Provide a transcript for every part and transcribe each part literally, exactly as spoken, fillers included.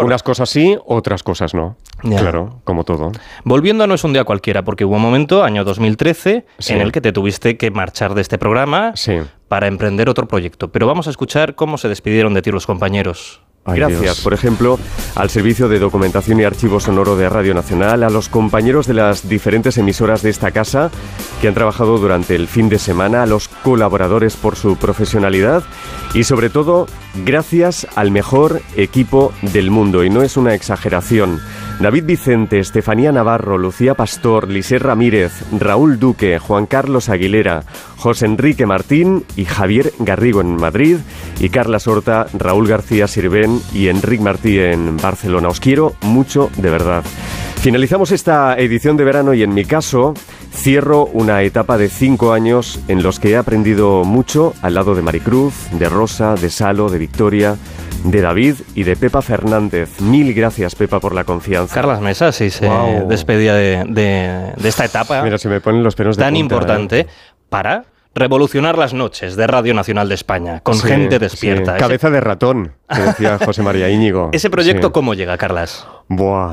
Unas cosas sí, otras cosas no. Ya. Claro, como todo. Volviendo a No es un día cualquiera, porque hubo un momento, año dos mil trece, sí. en el que te tuviste que marchar de este programa sí. para emprender otro proyecto. Pero vamos a escuchar cómo se despidieron de ti los compañeros. Ay, Gracias, Dios. Por ejemplo, al Servicio de Documentación y Archivo Sonoro de Radio Nacional, a los compañeros de las diferentes emisoras de esta casa que han trabajado durante el fin de semana, a los colaboradores por su profesionalidad y, sobre todo, gracias al mejor equipo del mundo. Y no es una exageración. David Vicente, Estefanía Navarro, Lucía Pastor, Lisset Ramírez, Raúl Duque, Juan Carlos Aguilera, José Enrique Martín y Javier Garrigo en Madrid y Carla Sorta, Raúl García Sirven y Enric Martí en Barcelona. Os quiero mucho, de verdad. Finalizamos esta edición de verano y en mi caso cierro una etapa de cinco años en los que he aprendido mucho al lado de Maricruz, de Rosa, de Salo, de Victoria, de David y de Pepa Fernández. Mil gracias, Pepa, por la confianza. Carlas Mesa, sí, se wow. despedía de, de, de esta etapa. Mira, se me ponen los pelos de tan punta, importante ¿eh? para revolucionar las noches de Radio Nacional de España, con sí, gente despierta. Sí. Cabeza de ratón, que decía José María Íñigo. ¿Ese proyecto sí. cómo llega, Carlas? Buah,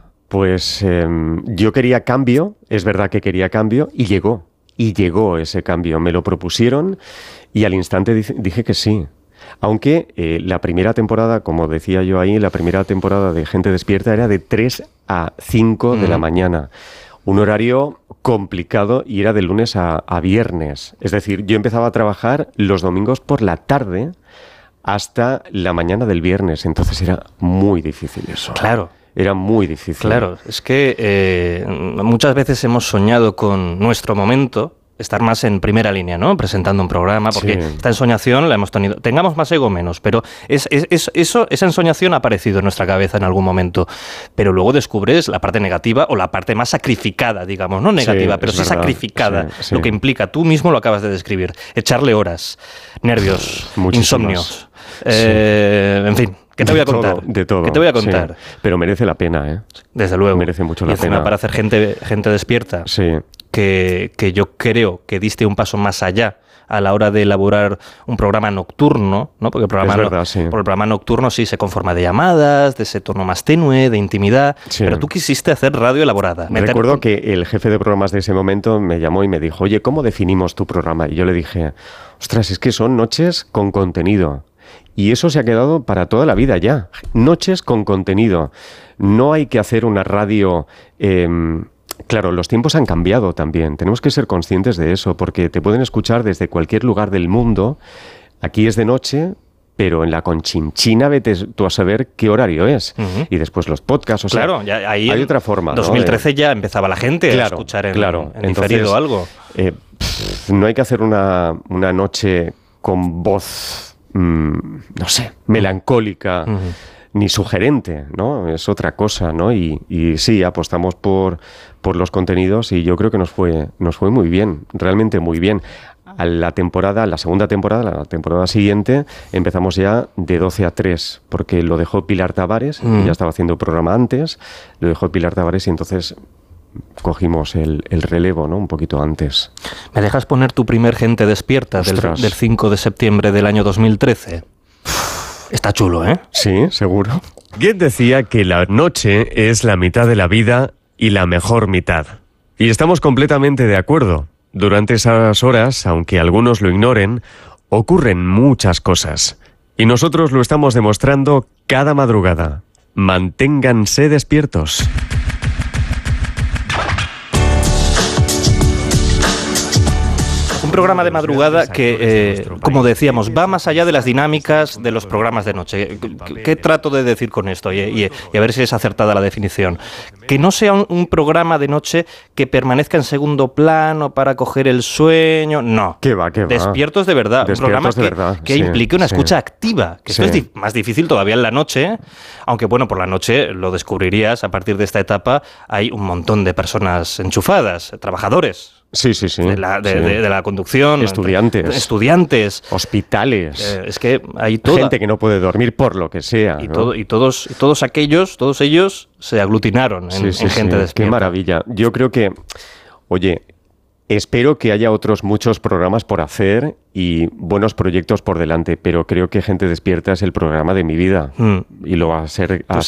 pues eh, yo quería cambio, es verdad que quería cambio, y llegó. Y llegó ese cambio. Me lo propusieron y al instante dije, dije que sí. Aunque eh, la primera temporada, como decía yo ahí, la primera temporada de Gente Despierta era de tres a cinco mm. de la mañana. Un horario complicado y era de lunes a, a viernes. Es decir, yo empezaba a trabajar los domingos por la tarde hasta la mañana del viernes. Entonces era muy difícil eso. Claro. Era muy difícil. Claro, es que eh, muchas veces hemos soñado con nuestro momento, estar más en primera línea, ¿no? Presentando un programa, porque sí. esta ensoñación la hemos tenido. Tengamos más ego o menos, pero es, es, es, eso, esa ensoñación ha aparecido en nuestra cabeza en algún momento. Pero luego descubres la parte negativa o la parte más sacrificada, digamos, no negativa, sí, pero sí verdad. sacrificada, sí, sí. lo que implica. Tú mismo lo acabas de describir. Echarle horas, nervios, insomnios, eh, en fin. ¿Qué te voy a contar? De todo, de todo. ¿Qué te voy a contar? Sí. Pero merece la pena, ¿eh? Desde luego. Merece mucho la y encima pena. Para hacer gente, gente despierta, sí. que, que yo creo que diste un paso más allá a la hora de elaborar un programa nocturno, ¿no? Porque el programa, es verdad, no, sí. por el programa nocturno sí se conforma de llamadas, de ese tono más tenue, de intimidad, sí. pero tú quisiste hacer radio elaborada. Me recuerdo que el jefe de programas de ese momento me llamó y me dijo, oye, ¿cómo definimos tu programa? Y yo le dije, ostras, es que son noches con contenido. Y eso se ha quedado para toda la vida ya. Noches con contenido. No hay que hacer una radio... Eh, claro, los tiempos han cambiado también. Tenemos que ser conscientes de eso, porque te pueden escuchar desde cualquier lugar del mundo. Aquí es de noche, pero en la Conchinchina vete tú a saber qué horario es. Uh-huh. Y después los podcasts. O sea, claro, ya ahí hay otra forma. dos mil trece ¿no? ya empezaba la gente claro, a escuchar en, claro. en diferido Entonces, algo. Eh, pff, no hay que hacer una, una noche con voz... no sé, melancólica, uh-huh. ni sugerente, ¿no? Es otra cosa, ¿no? Y, y sí, apostamos por, por los contenidos y yo creo que nos fue, nos fue muy bien, realmente muy bien. A la temporada, la segunda temporada, la temporada siguiente, empezamos ya de doce a tres, porque lo dejó Pilar Tavares, uh-huh. que ya estaba haciendo programa antes, lo dejó Pilar Tavares y entonces... cogimos el, el relevo, ¿no? Un poquito antes. ¿Me dejas poner tu primer Gente Despierta del, del cinco de septiembre del año dos mil trece? Está chulo, ¿eh? Sí, seguro. Goethe decía que la noche es la mitad de la vida y la mejor mitad. Y estamos completamente de acuerdo. Durante esas horas, aunque algunos lo ignoren, ocurren muchas cosas. Y nosotros lo estamos demostrando cada madrugada. Manténganse despiertos. Un programa de madrugada que, eh, como decíamos, va más allá de las dinámicas de los programas de noche. ¿Qué, qué trato de decir con esto? Y, y, y a ver si es acertada la definición. Que no sea un, un programa de noche que permanezca en segundo plano para coger el sueño. No. ¿Qué va, qué va? Despiertos de verdad. Despiertos un programa de que, verdad. que sí, implique una sí. escucha activa. Que sí. esto es di- más difícil todavía en la noche. Aunque, bueno, por la noche lo descubrirías. A partir de esta etapa hay un montón de personas enchufadas, trabajadores. Sí, sí, sí. De la, de, sí. de, de la conducción. Estudiantes. Estudiantes. Hospitales. Eh, es que hay toda... Gente que no puede dormir por lo que sea. Y, ¿no? todo, y, todos, y todos aquellos, todos ellos se aglutinaron en, sí, sí, en Gente sí. Despierta. Qué maravilla. Yo creo que, oye, espero que haya otros muchos programas por hacer y buenos proyectos por delante, pero creo que Gente Despierta es el programa de mi vida. Mm. Y lo va a ser... A